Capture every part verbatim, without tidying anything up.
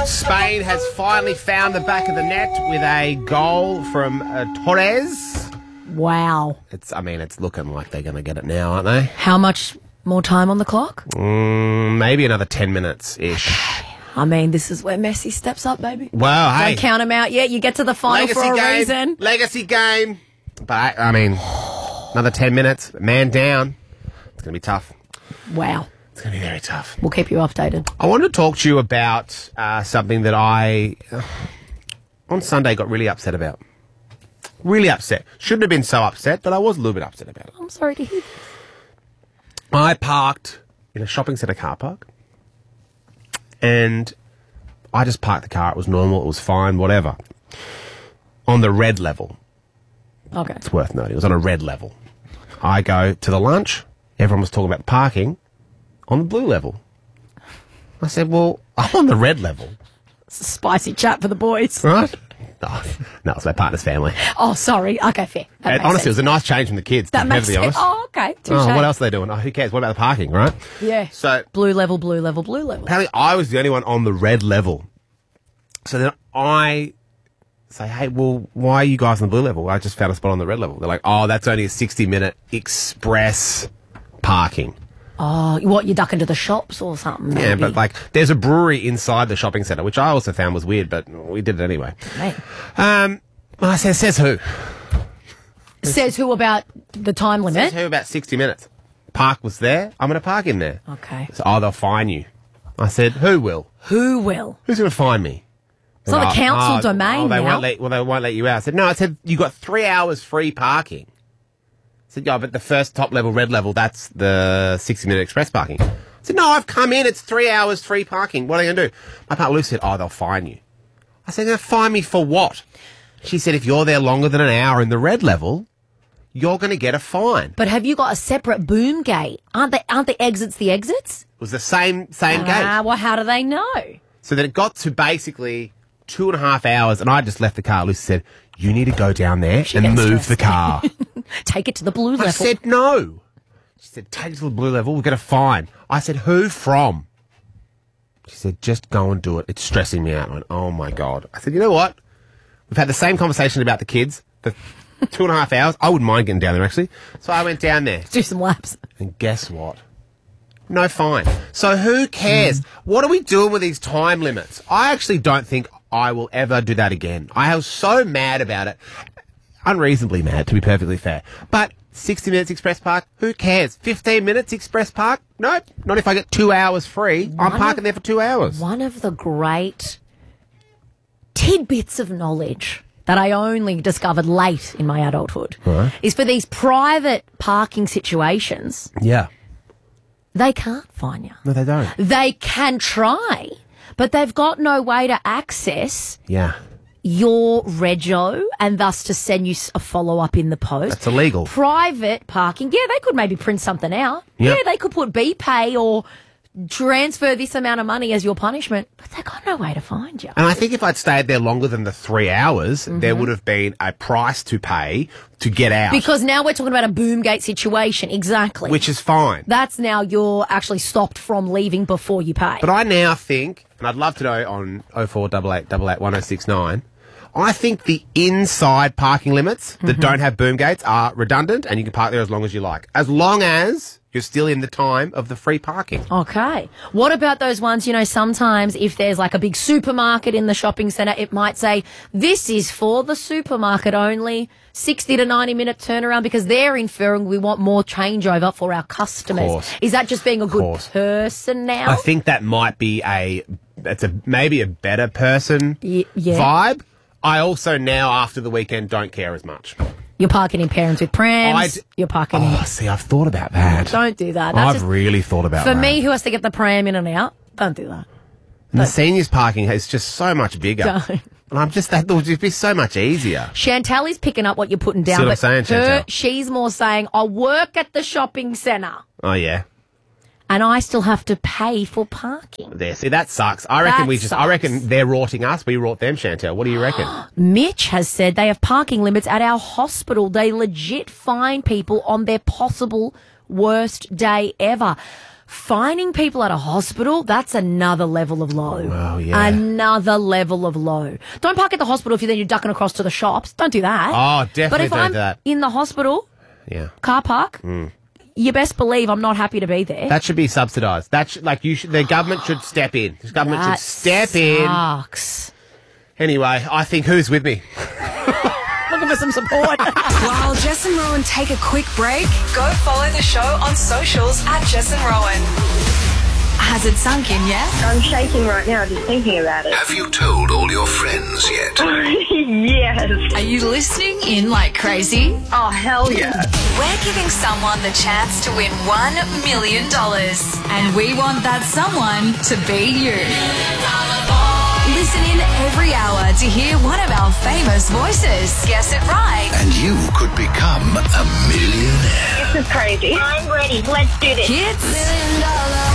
Spain has finally found the back of the net with a goal from uh, Torres. Wow. It's. I mean, it's looking like they're going to get it now, aren't they? How much more time on the clock? Mm, maybe another ten minutes-ish. I mean, this is where Messi steps up, baby. Well, hey. Don't count him out yet. You get to the final Legacy for a game, reason. Legacy game. But, I mean, another ten minutes. Man down. It's going to be tough. Wow. It's going to be very tough. We'll keep you updated. I wanted to talk to you about uh, something that I, uh, on Sunday, got really upset about. Really upset. Shouldn't have been so upset, but I was a little bit upset about it. I'm sorry to hear this. I parked in a shopping centre car park, and I just parked the car. It was normal. It was fine, whatever. On the red level. Okay. It's worth noting. It was on a red level. I go to the lunch. Everyone was talking about parking on the blue level. I said, well, I'm on the red level. It's a spicy chat for the boys. Right? No, no, it's my partner's family. Oh, sorry. Okay, fair. That And makes honestly, sense. it was a nice change from the kids, to That be makes perfectly sense. honest. Oh, okay. Touche. Oh, what else are they doing? Oh, who cares? What about the parking, right? Yeah. So, Blue level, blue level, blue level. apparently I was the only one on the red level. So then I say, hey, well, why are you guys on the blue level? I just found a spot on the red level. They're like, oh, that's only a sixty-minute express parking. Oh, what, you duck into the shops or something? Yeah, maybe? but like, there's a brewery inside the shopping centre, which I also found was weird, but we did it anyway. Mate. Um, well, I said, says who? Says who about the time Says limit? who about sixty minutes. Park was there. I'm going to park in there. Okay. So, oh, they'll fine you. I said, who will? Who will? Who's going to fine me? It's not Oh, a council oh, domain oh, they now. Won't let, well, they won't let you out. I said, no, I said, you got three hours free parking. I said, yeah, but the first top level, red level, that's the sixty-minute express parking. I said, no, I've come in. It's three hours free parking. What are they going to do? My partner Luke said, oh, they'll fine you. I said, they'll fine me for what? She said, if you're there longer than an hour in the red level, you're going to get a fine. But have you got a separate boom gate? Aren't they? Aren't the exits the exits? It was the same same Ah, gate. well, how do they know? So then it got to basically two and a half hours, and I just left the car. Lucy said, you need to go down there She and gets move the stressed. car. Take it to the blue level. I said, no. She said, take it to the blue level. We'll get a fine. I said, who from? She said, just go and do it. It's stressing me out. I went, oh, my God. I said, you know what? We've had the same conversation about the kids for two and a half hours. I wouldn't mind getting down there, actually. So I went down there. Do some laps. And guess what? No fine. So who cares? Mm. What are we doing with these time limits? I actually don't think I will ever do that again. I was so mad about it. Unreasonably mad, to be perfectly fair. But sixty minutes express park, who cares? fifteen minutes express park? Nope. Not if I get two hours free. One I'm parking of, there for two hours. One of the great tidbits of knowledge that I only discovered late in my adulthood Right. is for these private parking situations, Yeah. they can't fine you. No, they don't. They can try, but they've got no way to access Yeah. your rego and thus to send you s- a follow-up in the post. That's illegal. Private parking, yeah, they could maybe print something out. Yep. Yeah, they could put BPay or transfer this amount of money as your punishment, but they got no way to find you. And I think if I'd stayed there longer than the three hours, Mm-hmm. there would have been a price to pay to get out. Because now we're talking about a boom gate situation, exactly. Which is fine. That's now you're actually stopped from leaving before you pay. But I now think, and I'd love to know on oh four eight eight eight eight one oh six nine, I think the inside parking limits that Mm-hmm. don't have boom gates are redundant and you can park there as long as you like. As long as you're still in the time of the free parking. Okay. What about those ones, you know, sometimes if there's like a big supermarket in the shopping centre, it might say, this is for the supermarket only, sixty to ninety minute turnaround, because they're inferring we want more changeover for our customers. Course. Is that just being a good Course. person now? I think that might be a, it's a maybe a better person Y- yeah. vibe. I also now, after the weekend, don't care as much. You're parking in parents with prams. I d- You're parking Oh, in... see, I've thought about that. Don't do that. That's I've just, really thought about for that. me, who has to get the pram in and out, don't do that. And the seniors parking is just so much bigger. Don't. And I'm just, that would just be so much easier. Chantal is picking up what you're putting down, See what but I'm saying, her, Chantal? she's more saying, I work at the shopping centre Oh, yeah. and I still have to pay for parking. There. See, that sucks. I reckon That we just, I sucks. reckon they're rorting us. We rort them, Chantal. What do you reckon? Mitch has said they have parking limits at our hospital. They legit fine people on their possible worst day ever. Fining people at a hospital, that's another level of low. Oh, yeah. Another level of low. Don't park at the hospital if you're then you're ducking across to the shops. Don't do that. Oh, definitely But if don't I'm do that. in the hospital, Yeah. car park, Mm. you best believe I'm not happy to be there. That should be subsidised. That should, like you should, the government should step in. The government That should step in. sucks. Anyway, I think who's with me? Looking for some support. While Jess and Rowan take a quick break, go follow the show on socials at Jess and Rowan. Has it sunk in yet? I'm shaking right now just thinking about it. Have you told all your friends yet? Yes. Are you listening in like crazy? Oh, hell yeah. We're giving someone the chance to win one million dollars. And we want that someone to be you. Listen in every hour to hear one of our famous voices. Guess it right. And you could become a millionaire. This is crazy. I'm ready. Let's do this. Kids,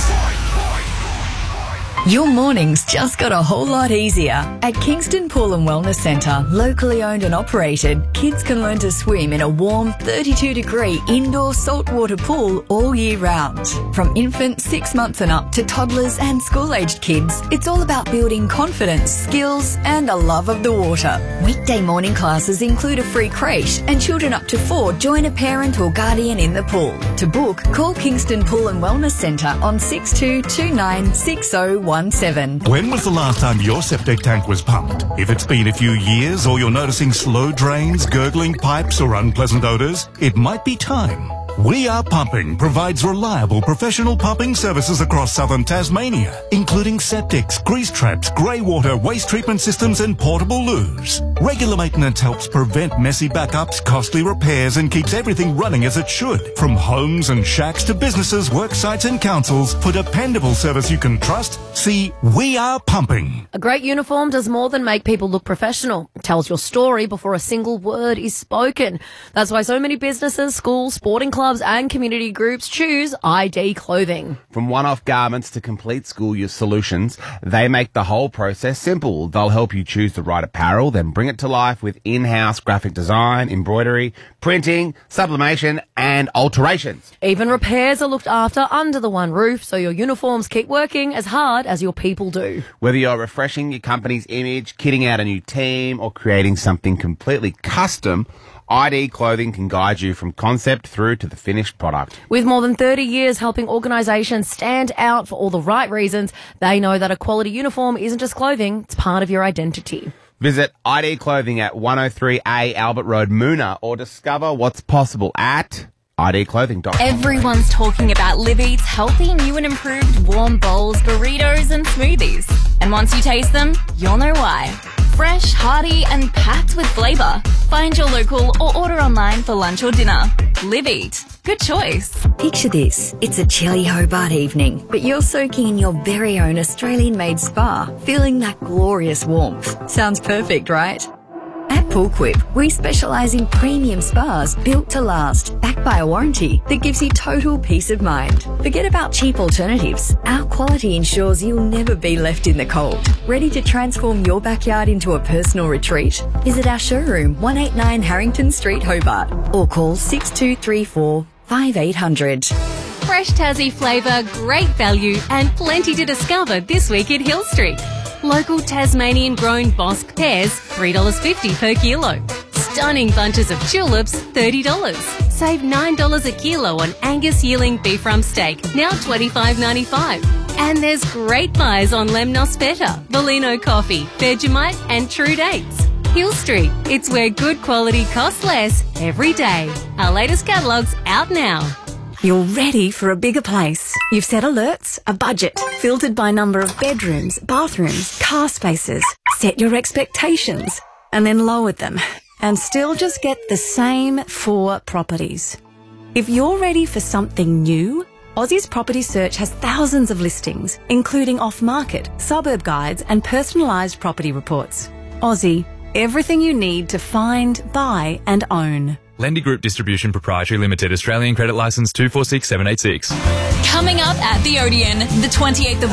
your mornings just got a whole lot easier. At Kingston Pool and Wellness Centre, locally owned and operated, kids can learn to swim in a warm thirty-two degree indoor saltwater pool all year round. From infants six months and up to toddlers and school-aged kids, it's all about building confidence, skills and a love of the water. Weekday morning classes include a free crèche and children up to four join a parent or guardian in the pool. To book, call Kingston Pool and Wellness Centre on six two two nine six oh one seven. When was the last time your septic tank was pumped? If it's been a few years or you're noticing slow drains, gurgling pipes or unpleasant odours, it might be time. We Are Pumping provides reliable professional pumping services across southern Tasmania, including septics, grease traps, grey water, waste treatment systems and portable loos. Regular maintenance helps prevent messy backups, costly repairs and keeps everything running as it should. From homes and shacks to businesses, work sites and councils, for dependable service you can trust, see We Are Pumping. A great uniform does more than make people look professional. It tells your story before a single word is spoken. That's why so many businesses, schools, sporting clubs and community groups choose I D Clothing. From one-off garments to complete school use solutions, they make the whole process simple. They'll help you choose the right apparel, then bring it to life with in-house graphic design, embroidery, printing, sublimation and alterations. Even repairs are looked after under the one roof, so your uniforms keep working as hard as your people do. Whether you're refreshing your company's image, kitting out a new team or creating something completely custom, I D Clothing can guide you from concept through to the finished product. With more than thirty years helping organisations stand out for all the right reasons, they know that a quality uniform isn't just clothing, it's part of your identity. Visit I D Clothing at one oh three A Albert Road, Moona, or discover what's possible at I D clothing dot com. Everyone's talking about Live Eat's healthy, new and improved warm bowls, burritos and smoothies. And once you taste them, you'll know why. Fresh, hearty and packed with flavour. Find your local or order online for lunch or dinner. Live Eat. Good choice. Picture this. It's a chilly Hobart evening, but you're soaking in your very own Australian-made spa, feeling that glorious warmth. Sounds perfect, right? At Poolquip, we specialise in premium spas built to last, backed by a warranty that gives you total peace of mind. Forget about cheap alternatives. Our quality ensures you'll never be left in the cold. Ready to transform your backyard into a personal retreat? Visit our showroom, one eighty-nine Harrington Street, Hobart, or call six two three four, five eight hundred. Fresh Tassie flavour, great value and plenty to discover this week at Hill Street. Local Tasmanian-grown Bosque pears, three dollars fifty per kilo. Stunning bunches of tulips, thirty dollars. Save nine dollars a kilo on Angus yearling beef rump steak, now twenty-five ninety-five. And there's great buys on Lemnos Feta, Bellino coffee, Vegemite and True Dates. Hill Street, it's where good quality costs less every day. Our latest catalogue's out now. You're ready for a bigger place. You've set alerts, a budget, filtered by number of bedrooms, bathrooms, car spaces. Set your expectations and then lowered them and still just get the same four properties. If you're ready for something new, Aussie's Property Search has thousands of listings, including off-market, suburb guides and personalised property reports. Aussie, everything you need to find, buy and own. Lendy Group Distribution Proprietary Limited, Australian Credit Licence two four six seven eight six. Coming up at the Odeon, the twenty-eighth of August,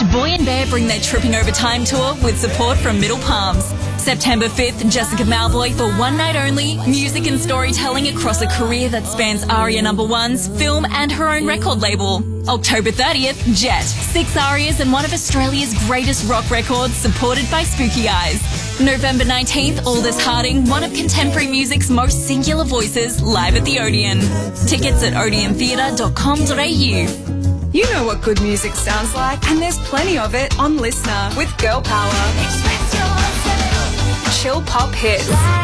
Boy and Bear bring their Tripping Over Time tour with support from Middle Palms. September fifth, Jessica Malvoy for one night only, music and storytelling across a career that spans Aria number one's film and her own record label. October thirtieth, Jet, six Arias and one of Australia's greatest rock records supported by Spooky Eyes. November nineteenth, Aldous Harding, one of contemporary music's most singular voices, live at the Odeon. Tickets at odeon theatre dot com dot a u. You know what good music sounds like, and there's plenty of it on Listener with Girl Power. Chill pop hits.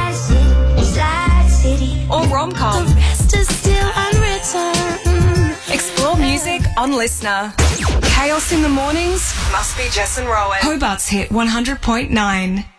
Or rom-com. The rest is still unwritten. Explore music on Listener. Chaos in the mornings must be Jess and Rowan. Hobart's hit one hundred point nine.